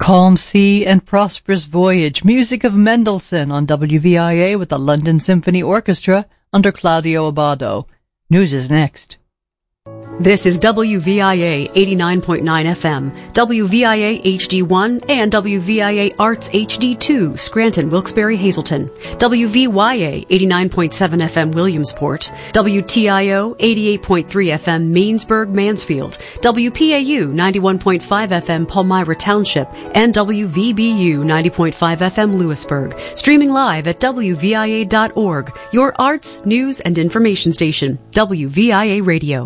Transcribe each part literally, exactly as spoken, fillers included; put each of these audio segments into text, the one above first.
Calm sea and prosperous voyage. Music of Mendelssohn on W V I A with the London Symphony Orchestra under Claudio Abbado. News is next. This is W V I A eighty-nine point nine F M, W V I A H D one, and W V I A Arts H D two, Scranton, Wilkes-Barre, Hazleton, W V Y A eighty-nine point seven F M, Williamsport, W T I O eighty-eight point three F M, Mainsburg, Mansfield, W P A U ninety-one point five F M, Palmyra Township, and W V B U ninety point five F M, Lewisburg. Streaming live at W V I A dot org, your arts, news, and information station, W V I A Radio.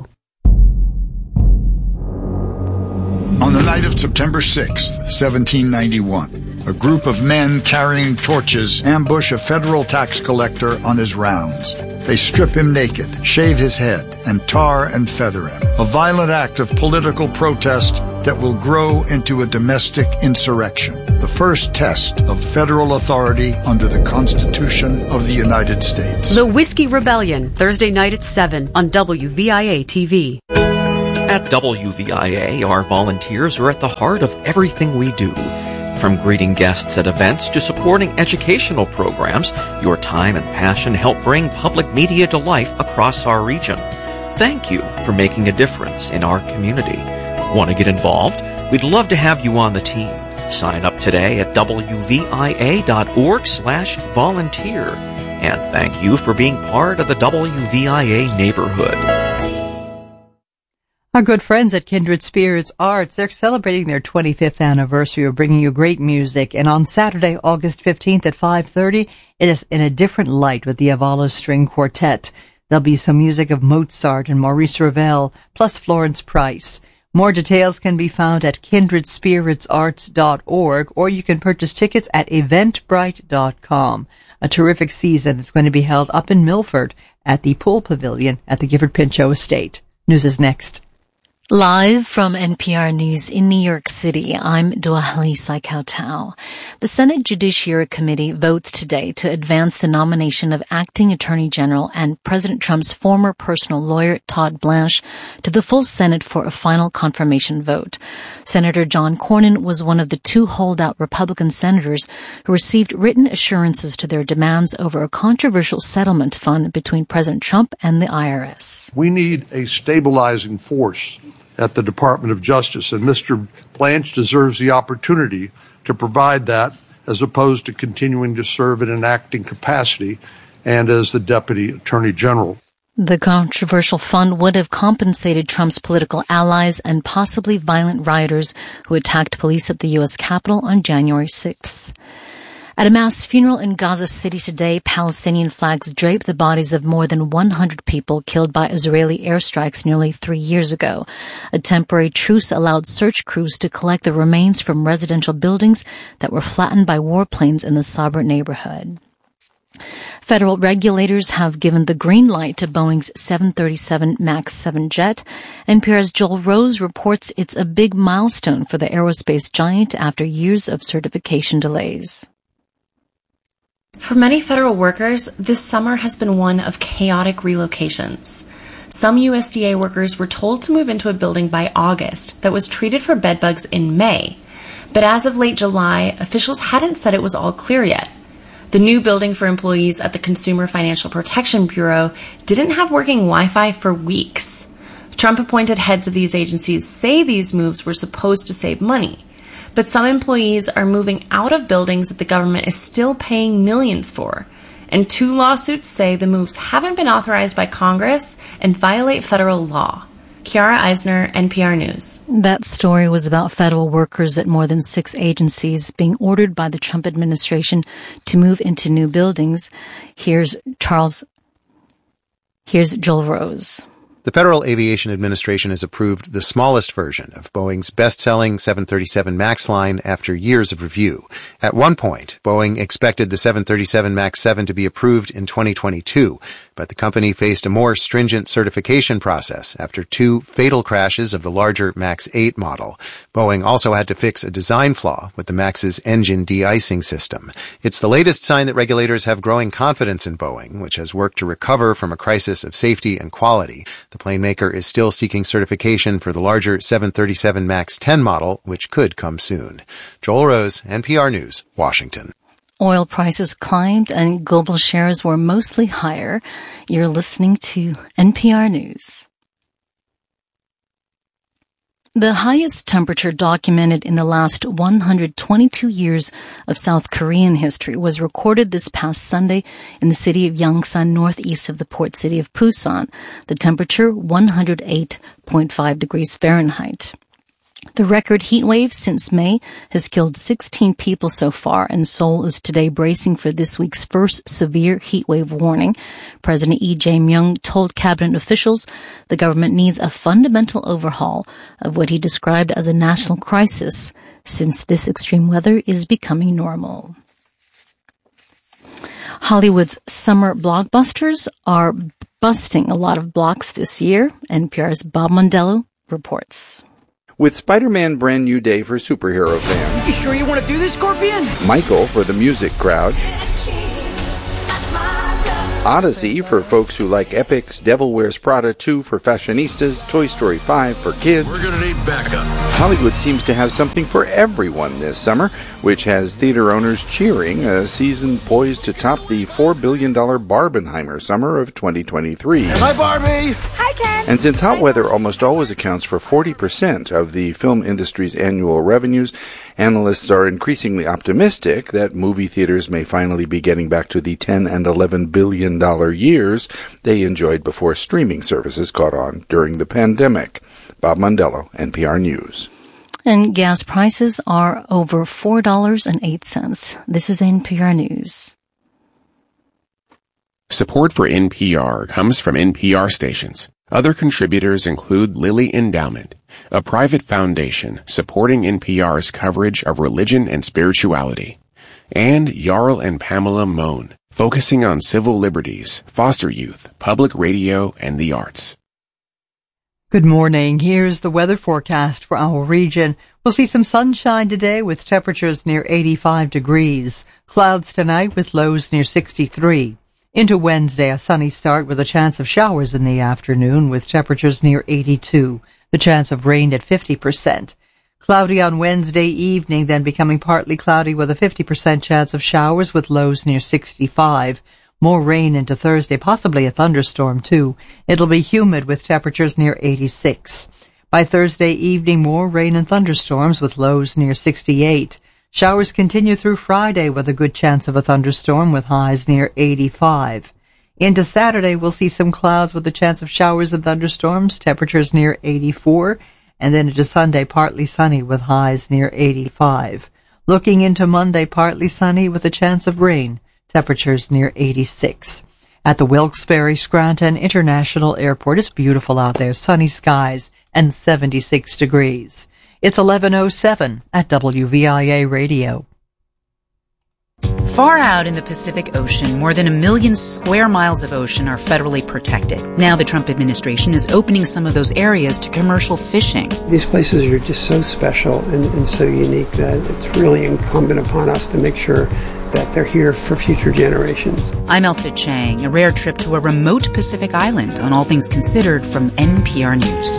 On the night of September sixth, seventeen ninety-one, a group of men carrying torches ambush a federal tax collector on his rounds. They strip him naked, shave his head, and tar and feather him. A violent act of political protest that will grow into a domestic insurrection. The first test of federal authority under the Constitution of the United States. The Whiskey Rebellion, Thursday night at seven on W V I A T V. At W V I A, our volunteers are at the heart of everything we do. From greeting guests at events to supporting educational programs, your time and passion help bring public media to life across our region. Thank you for making a difference in our community. Want to get involved? We'd love to have you on the team. Sign up today at W V I A dot org slash volunteer. And thank you for being part of the W V I A neighborhood. Our good friends at Kindred Spirits Arts, they're celebrating their twenty-fifth anniversary of bringing you great music. And on Saturday, August fifteenth at five thirty, it is In a Different Light with the Avalos String Quartet. There'll be some music of Mozart and Maurice Ravel, plus Florence Price. More details can be found at kindred spirits arts dot org, or you can purchase tickets at eventbrite dot com. A terrific season is going to be held up in Milford at the Pool Pavilion at the Gifford Pinchot Estate. News is next. Live from N P R News in New York City, I'm Duahali Saikautau. The Senate Judiciary Committee votes today to advance the nomination of Acting Attorney General and President Trump's former personal lawyer, Todd Blanche, to the full Senate for a final confirmation vote. Senator John Cornyn was one of the two holdout Republican senators who received written assurances to their demands over a controversial settlement fund between President Trump and the I R S. We need a stabilizing force at the Department of Justice, and Mister Blanche deserves the opportunity to provide that as opposed to continuing to serve in an acting capacity and as the Deputy Attorney General. The controversial fund would have compensated Trump's political allies and possibly violent rioters who attacked police at the U S Capitol on January sixth. At a mass funeral in Gaza City today, Palestinian flags drape the bodies of more than one hundred people killed by Israeli airstrikes nearly three years ago. A temporary truce allowed search crews to collect the remains from residential buildings that were flattened by warplanes in the Sabra neighborhood. Federal regulators have given the green light to Boeing's seven thirty-seven max seven jet. N P R's Joel Rose reports it's a big milestone for the aerospace giant after years of certification delays. For many federal workers, this summer has been one of chaotic relocations. Some U S D A workers were told to move into a building by August that was treated for bedbugs in May. But as of late July, officials hadn't said it was all clear yet. The new building for employees at the Consumer Financial Protection Bureau didn't have working Wi-Fi for weeks. Trump-appointed heads of these agencies say these moves were supposed to save money. But some employees are moving out of buildings that the government is still paying millions for. And two lawsuits say the moves haven't been authorized by Congress and violate federal law. Kiara Eisner, N P R News. That story was about federal workers at more than six agencies being ordered by the Trump administration to move into new buildings. Here's Charles, here's Joel Rose. The Federal Aviation Administration has approved the smallest version of Boeing's best-selling seven thirty-seven MAX line after years of review. At one point, Boeing expected the seven thirty-seven MAX seven to be approved in twenty twenty-two, but the company faced a more stringent certification process after two fatal crashes of the larger Max eight model. Boeing also had to fix a design flaw with the Max's engine de-icing system. It's the latest sign that regulators have growing confidence in Boeing, which has worked to recover from a crisis of safety and quality. The plane maker is still seeking certification for the larger seven thirty-seven MAX ten model, which could come soon. Joel Rose, N P R News, Washington. Oil prices climbed and global shares were mostly higher. You're listening to N P R News. The highest temperature documented in the last one hundred twenty-two years of South Korean history was recorded this past Sunday in the city of Yongsan, northeast of the port city of Busan. The temperature, one hundred eight point five degrees Fahrenheit. The record heat wave since May has killed sixteen people so far, and Seoul is today bracing for this week's first severe heat wave warning. President Lee Jae-myung told cabinet officials the government needs a fundamental overhaul of what he described as a national crisis, since this extreme weather is becoming normal. Hollywood's summer blockbusters are busting a lot of blocks this year. N P R's Bob Mondello reports. With Spider-Man Brand New Day for superhero fans. You sure you want to do this, Scorpion? Michael for the music crowd. Odyssey for folks who like epics. Devil Wears Prada two for fashionistas. Toy Story five for kids. We're gonna need backup. Hollywood seems to have something for everyone this summer, which has theater owners cheering, a season poised to top the four billion dollars Barbenheimer summer of twenty twenty-three. Hi, Barbie! Hi, Ken! And since hot weather almost always accounts for forty percent of the film industry's annual revenues, analysts are increasingly optimistic that movie theaters may finally be getting back to the ten and eleven billion dollars years they enjoyed before streaming services caught on during the pandemic. Bob Mondello, N P R News. And gas prices are over four dollars and eight cents. This is N P R News. Support for N P R comes from N P R stations. Other contributors include Lilly Endowment, a private foundation supporting N P R's coverage of religion and spirituality, and Jarl and Pamela Mohn, focusing on civil liberties, foster youth, public radio, and the arts. Good morning. Here's the weather forecast for our region. We'll see some sunshine today with temperatures near eighty-five degrees. Clouds tonight with lows near sixty-three. Into Wednesday, a sunny start with a chance of showers in the afternoon with temperatures near eighty-two. The chance of rain at fifty percent. Cloudy on Wednesday evening, then becoming partly cloudy with a fifty percent chance of showers with lows near sixty-five. More rain into Thursday, possibly a thunderstorm too. It'll be humid with temperatures near eighty-six. By Thursday evening, more rain and thunderstorms with lows near sixty-eight. Showers continue through Friday with a good chance of a thunderstorm with highs near eighty-five. Into Saturday, we'll see some clouds with a chance of showers and thunderstorms, temperatures near eighty-four. And then into Sunday, partly sunny with highs near eighty-five. Looking into Monday, partly sunny with a chance of rain, temperatures near eighty-six. At the Wilkes-Barre Scranton International Airport, it's beautiful out there, sunny skies and seventy-six degrees. It's eleven oh seven at W V I A Radio. Far out in the Pacific Ocean, more than a million square miles of ocean are federally protected. Now the Trump administration is opening some of those areas to commercial fishing. These places are just so special and, and so unique that it's really incumbent upon us to make sure that they're here for future generations. I'm Elsa Chang, a rare trip to a remote Pacific island on All Things Considered from N P R News.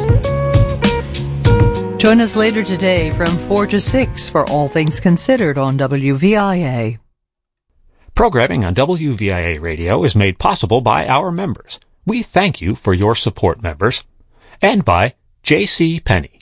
Join us later today from four to six for All Things Considered on W V I A. Programming on W V I A Radio is made possible by our members. We thank you for your support, members. And by J C. Penney.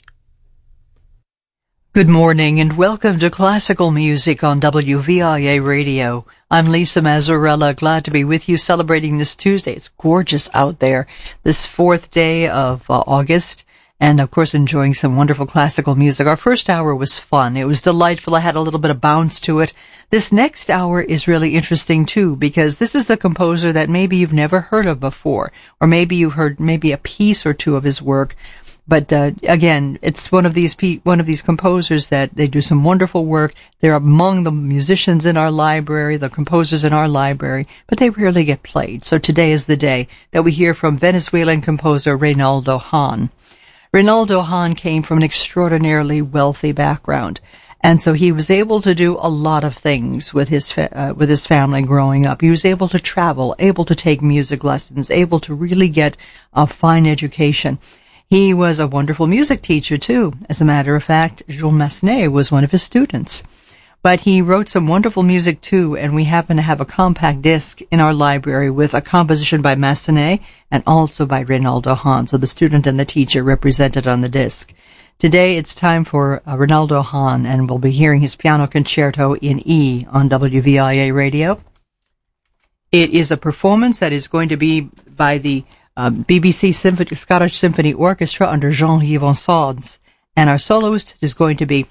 Good morning and welcome to Classical Music on W V I A Radio. I'm Lisa Mazzarella, glad to be with you celebrating this Tuesday. It's gorgeous out there, this fourth day of uh, August. And, of course, enjoying some wonderful classical music. Our first hour was fun. It was delightful. I had a little bit of bounce to it. This next hour is really interesting, too, because this is a composer that maybe you've never heard of before, or maybe you've heard maybe a piece or two of his work. But uh, again, it's one of these pe- one of these composers that they do some wonderful work. They're among the musicians in our library, the composers in our library, but they rarely get played. So today is the day that we hear from Venezuelan composer Reynaldo Hahn. Reynaldo Hahn came from an extraordinarily wealthy background, and so he was able to do a lot of things with his fa- uh, with his family growing up. He was able to travel, able to take music lessons, able to really get a fine education. He was a wonderful music teacher, too. As a matter of fact, Jules Massenet was one of his students. But he wrote some wonderful music, too, and we happen to have a compact disc in our library with a composition by Massenet and also by Reynaldo Hahn, so the student and the teacher represented on the disc. Today, it's time for uh, Reynaldo Hahn, and we'll be hearing his piano concerto in E on W V I A Radio. It is a performance that is going to be by the Um, B B C Symphony, Scottish Symphony Orchestra under Jean-Yves Sons, and our soloist is going to be,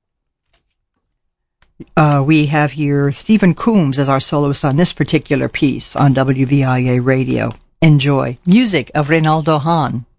uh, we have here Stephen Coombs as our soloist on this particular piece on W V I A Radio. Enjoy. Music of Reynaldo Hahn.